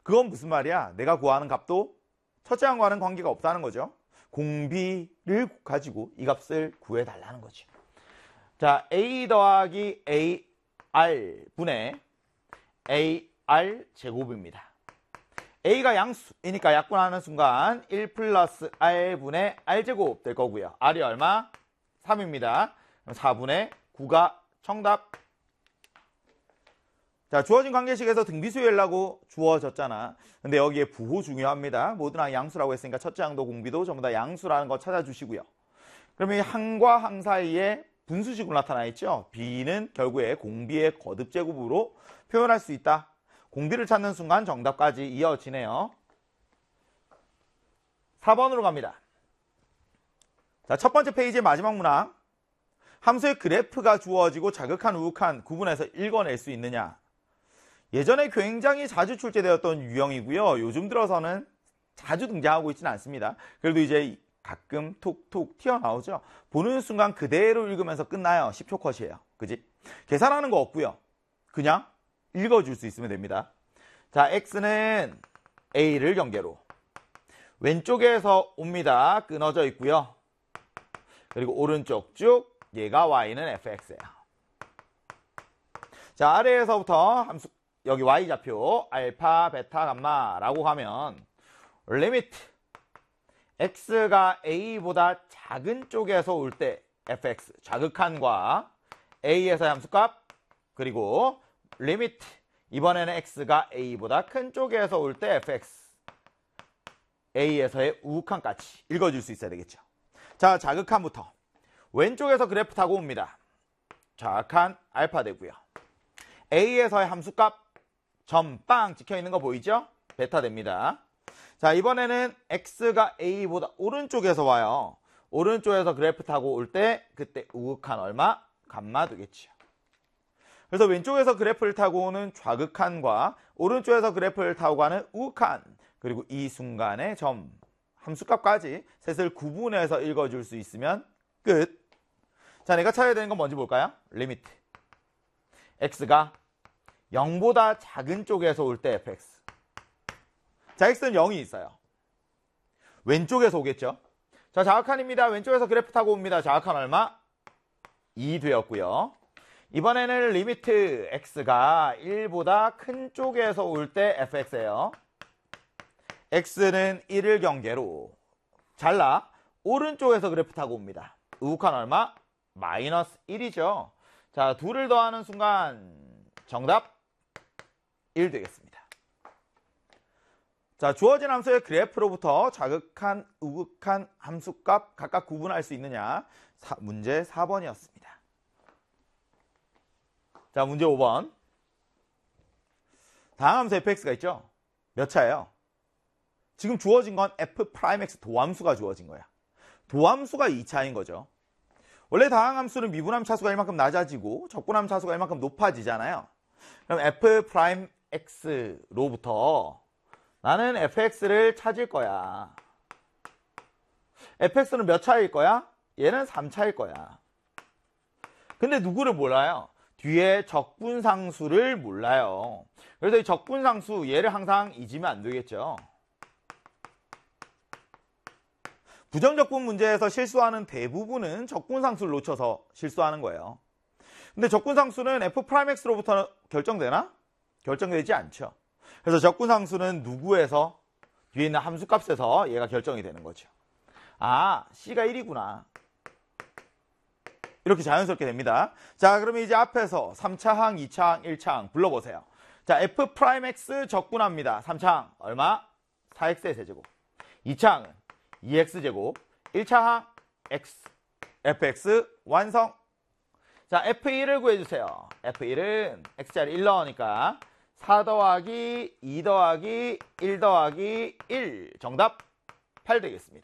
그건 무슨 말이야? 내가 구하는 값도 첫째 항과는 관계가 없다는 거죠. 공비를 가지고 이 값을 구해달라는 거죠. 자, A 더하기 AR 분의 AR 제곱입니다. A가 양수이니까 약분하는 순간 1 플러스 R분의 R제곱 될 거고요. R이 얼마? 3입니다. 그럼 4분의 9가 정답. 자, 주어진 관계식에서 등비수열라고 주어졌잖아. 근데 여기에 부호 중요합니다. 모두나 양수라고 했으니까 첫째 항도 공비도 전부 다 양수라는 거 찾아주시고요. 그러면 이 항과 항 사이에 분수식으로 나타나 있죠. B는 결국에 공비의 거듭제곱으로 표현할 수 있다. 공비를 찾는 순간 정답까지 이어지네요. 4번으로 갑니다. 자, 첫 번째 페이지의 마지막 문항. 함수의 그래프가 주어지고 자극한 우극한 구분해서 읽어낼 수 있느냐. 예전에 굉장히 자주 출제되었던 유형이고요. 요즘 들어서는 자주 등장하고 있지는 않습니다. 그래도 이제 가끔 톡톡 튀어나오죠. 보는 순간 그대로 읽으면서 끝나요. 10초 컷이에요. 그지? 계산하는 거 없고요. 그냥 읽어줄 수 있으면 됩니다. 자, X는 A를 경계로 왼쪽에서 옵니다. 끊어져 있고요. 그리고 오른쪽 쭉 얘가 Y는 fx예요. 자, 아래에서부터 함수 여기 Y좌표 알파, 베타, 감마라고 가면 리미트 X가 A보다 작은 쪽에서 올 때 fx 자극한과 A에서의 함수값 그리고 리미트 이번에는 X가 A보다 큰 쪽에서 올 때 fx A에서의 우극한까지 읽어줄 수 있어야 되겠죠. 자, 자극한부터 왼쪽에서 그래프 타고 옵니다. 자극한 알파 되고요. A에서의 함수값 점 빵 찍혀있는 거 보이죠? 베타 됩니다. 자, 이번에는 X가 A보다 오른쪽에서 와요. 오른쪽에서 그래프 타고 올 때 그때 우극한 얼마? 감마 되겠죠. 그래서 왼쪽에서 그래프를 타고 오는 좌극한과 오른쪽에서 그래프를 타고 가는 우극한 그리고 이 순간의 점 함수값까지 셋을 구분해서 읽어줄 수 있으면 끝. 자, 내가 찾아야 되는 건 뭔지 볼까요? 리미트 X가 0보다 작은 쪽에서 올 때 fx. 자, X는 0이 있어요. 왼쪽에서 오겠죠. 자, 자극한입니다. 왼쪽에서 그래프 타고 옵니다. 자극한 얼마? 2 되었고요. 이번에는 리미트 X가 1보다 큰 쪽에서 올 때 fx예요. X는 1을 경계로 잘라 오른쪽에서 그래프 타고 옵니다. 우극한 얼마? 마이너스 1이죠. 자, 2를 더하는 순간 정답 1 되겠습니다. 자, 주어진 함수의 그래프로부터 자극한, 우극한 함수값 각각 구분할 수 있느냐? 문제 4번이었습니다. 자, 문제 5번. 다항 함수 fx가 있죠? 몇 차예요? 지금 주어진 건 f'x 도함수가 주어진 거야. 도함수가 2차인 거죠. 원래 다항 함수는 미분함 차수가 1만큼 낮아지고 적분함 차수가 1만큼 높아지잖아요. 그럼 f'x로부터 나는 fx를 찾을 거야. fx는 몇 차일 거야? 얘는 3차일 거야. 근데 누구를 몰라요? 뒤에 적분상수를 몰라요. 그래서 이 적분상수 얘를 항상 잊으면 안 되겠죠. 부정적분 문제에서 실수하는 대부분은 적분상수를 놓쳐서 실수하는 거예요. 근데 적분상수는 f'x로부터 결정되나? 결정되지 않죠. 그래서 적분상수는 누구에서? 뒤에 있는 함수값에서 얘가 결정이 되는 거죠. 아, C가 1이구나. 이렇게 자연스럽게 됩니다. 자, 그러면 이제 앞에서 3차항, 2차항, 1차항 불러보세요. 자, f'x 적분합니다. 3차항 얼마? 4x의 세제곱. 2차항은 2x제곱. 1차항 x, fx 완성. 자, f1을 구해주세요. f1은 x자리 1 넣으니까 4 더하기 2 더하기 1 더하기 1 정답 8 되겠습니다.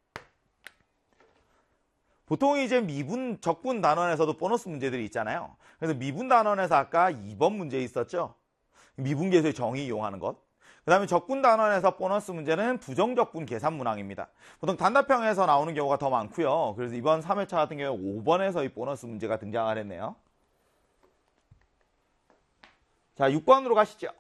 보통 이제 미분, 적분 단원에서도 보너스 문제들이 있잖아요. 그래서 미분 단원에서 아까 2번 문제 있었죠. 미분계수의 정의 이용하는 것. 그 다음에 적분 단원에서 보너스 문제는 부정적분 계산 문항입니다. 보통 단답형에서 나오는 경우가 더 많고요. 그래서 이번 3회차 같은 경우에 5번에서 이 보너스 문제가 등장을 했네요. 자, 6번으로 가시죠.